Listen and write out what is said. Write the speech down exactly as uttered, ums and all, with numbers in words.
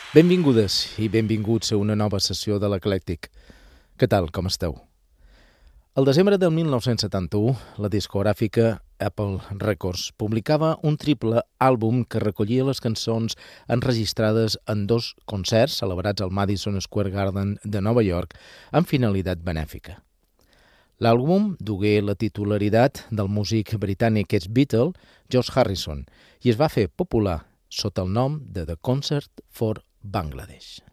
Benvingudes i benvinguts a una nova sessió de l'Eclèctic. Què tal, com esteu? El desembre del mil nou-cents setanta-u, la discogràfica Apple Records publicava un triple àlbum que recollia les cançons enregistrades en dos concerts celebrats al Madison Square Garden de Nova York amb finalitat benèfica. L'àlbum dugué la titularitat del músic britànic ex-Beatle George Harrison i es va fer popular sota el nom de The Concert for Bangladesh.